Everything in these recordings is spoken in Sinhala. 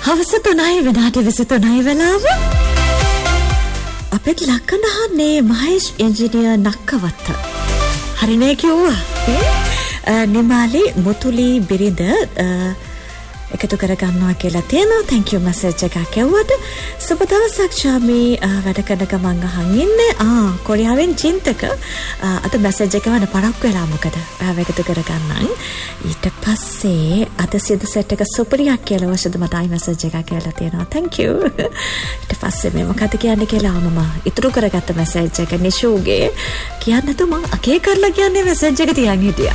හවස 3 විනාඩි 23 වෙලාව. අපිට ලක්කනහන්නේ මහේෂ් එන්ජිනියර් නක්කවත්ත. හරිනේ කිව්වා. නිමාලි මුතුලි බිරිඳ එකතු කරගන්නවා කියලා තියෙනවා. thank you message එකක් ඇව්වට. සුබ දවසක් ශාමි. වැඩ කරන ගමන් අහන් ඉන්නේ. කොරියාවෙන් චින්තක අත මැසේජ් එක වන පරක් වෙලා මොකද? එකතු කරගන්නන්. ඊට පස්සේ අද සියදු සෙට් එක සුපරියක් කියලා වශයෙන් මට ආයි මැසේජ් එකක් කියලා තියෙනවා. thank you. ඊට පස්සේ මේ මොකද කියන්නේ කියලා මම ඉතුරු කරගත්ත මැසේජ් එක නිෂුගේ කියන්න තු මං අකේ කරලා කියන්නේ මැසේජ් එක තියන් හිටියා.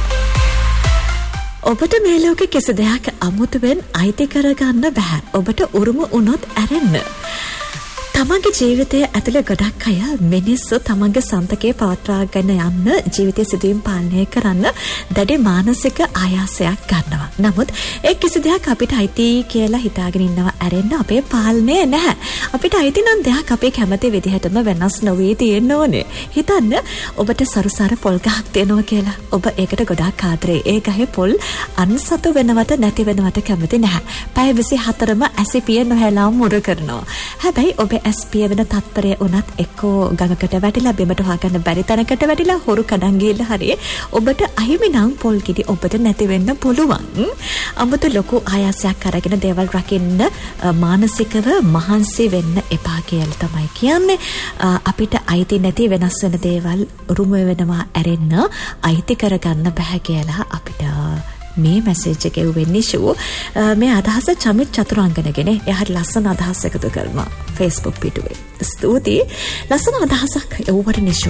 ඔබට මේ ලෝකෙ කිසි දෙයක් අමුතුවෙන් අයිති කරගන්න බෑ. ඔබට උරුම වුණොත් ඇරෙන්න. තමන්ගේ ජීවිතයේ ඇතුළේ ගොඩක් අය මිනිස්සු තමන්ගේ සන්තකේ පවත්වාගෙන යන්න ජීවිතයේ සිදුවීම් පාලනය කරන්න දැඩි මානසික ආයාසයක් ගන්නවා. නමුත් ඒ කිසි දෙයක් අපිට අයිති කියලා හිතාගෙන ඉන්නවා ඇරෙන්න අපේ පාලනය නැහැ. අපිට අයිති නම් දෙයක් අපේ කැමති විදිහටම වෙනස් නොවී තියෙන්න ඕනේ. හිතන්න ඔබට සරුසාර පොල් ගහක් තියෙනවා කියලා. ඔබ ඒකට ගොඩාක් ආදරේ. ඒ ගහේ පොල් අන්සතු වෙනවට නැති වෙනවට කැමති නැහැ. පැය 24ම ඇසිපිය නොහැලා මුර කරනවා. හැබැයි ඔබ ඇස්පිය වෙන තත්පරය උනත් එක්කෝ ගඟකට වැටිලා බිමට හොයාගන්න බැරි තැනකට වැටිලා හොරු කඩන් ගිහලා හරි ඔබට අහිමි නම් පොල් කිඩි ඔබට නැති වෙන්න පුළුවන්. අමුතු ලොකු ආයාසයක් අරගෙන දේවල් රකින්න මානසිකව මහන්සි වෙන්න එපා කියලා තමයි කියන්නේ. අපිට අයිති නැති වෙනස් වෙන දේවල් උරුම වෙනවා ඇරෙන්න අයිති කරගන්න බෑ කියලා අපිට මේ මැසේජ් එක එව්වෙන්නේ ෂෝ. මේ අදහස චමිත් චතුරාංගනගෙන එහට ලස්සන අදහස් එකතු කරනවා Facebook පිටුවේ. ස්තුතියි. ලස්සන අදහසක් එව්වට නිෂෝ.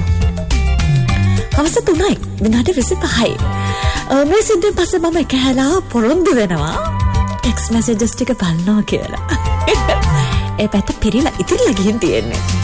හවස 3 විනාඩි 25යි. මේ සිද්ධියෙන් පස්සේ මම එකහැලා පොරොන්දු වෙනවා ටෙක්ස්ට් මැසේජස් ටික බලනවා කියලා. ඒ පැත්ත පිරීලා ඉතිරිලා ගිහින් තියෙන්නේ.